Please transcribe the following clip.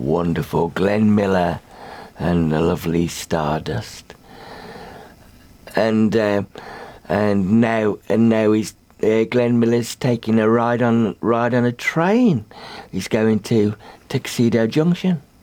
wonderful Glenn Miller and the lovely Stardust. And now he's Glenn Miller's taking a ride on a train. He's going to Tuxedo Junction.